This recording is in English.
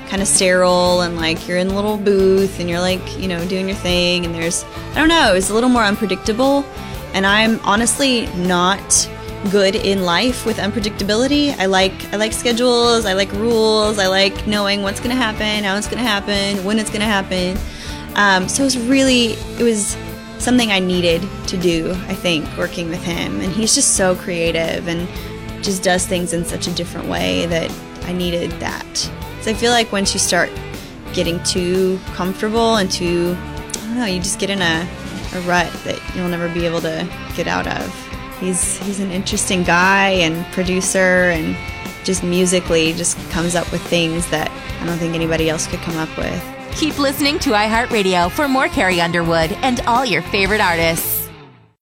kind of sterile, and like you're in a little booth and you're like, you know, doing your thing, and there's, I don't know, it's a little more unpredictable. And I'm honestly not good in life with unpredictability. I like schedules, I like rules, I like knowing what's going to happen, how it's going to happen, when it's going to happen. So it was something I needed to do, I think, working with him. And he's just so creative and just does things in such a different way that I needed that. So I feel like once you start getting too comfortable and too, I don't know, you just get in a rut that you'll never be able to get out of. He's an interesting guy and producer, and just musically just comes up with things that I don't think anybody else could come up with. Keep listening to iHeartRadio for more Carrie Underwood and all your favorite artists.